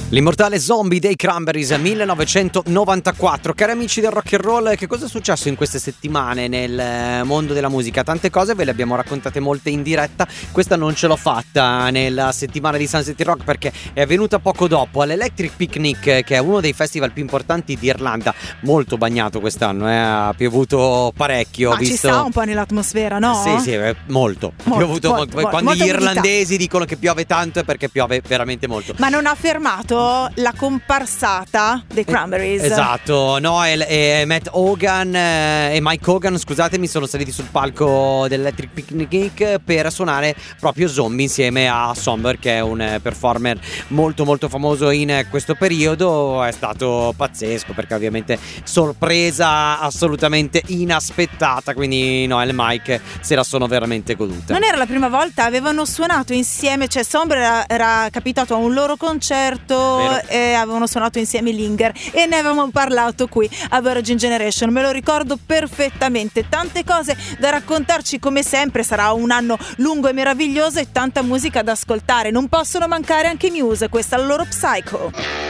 L'immortale Zombie dei Cranberries 1994. Cari amici del rock and roll, che cosa è successo in queste settimane nel mondo della musica? Tante cose, ve le abbiamo raccontate molte in diretta. Questa non ce l'ho fatta nella settimana di Sunset Rock perché è venuta poco dopo all'Electric Picnic, che è uno dei festival più importanti di Irlanda. Molto bagnato quest'anno, ha piovuto parecchio. Ma visto... ci sta un po' nell'atmosfera, no? Sì, molto. Ha piovuto molto. Quando gli irlandesi dicono che piove tanto è perché piove veramente molto. Ma non ha fermato la comparsata dei Cranberries. Esatto, Noel e Matt Hogan e Mike Hogan, scusatemi, sono saliti sul palco dell'Electric Picnic per suonare proprio Zombie insieme a Somber, che è un performer molto molto famoso in questo periodo. È stato pazzesco perché ovviamente sorpresa assolutamente inaspettata, quindi Noel e Mike se la sono veramente goduta. Non era la prima volta, avevano suonato insieme, cioè Somber era capitato a un loro concerto. Vero. E avevano suonato insieme Linger e ne avevamo parlato qui a Virgin Generation, me lo ricordo perfettamente. Tante cose da raccontarci come sempre, sarà un anno lungo e meraviglioso e tanta musica da ascoltare. Non possono mancare anche i Muse, questa è la loro Psycho.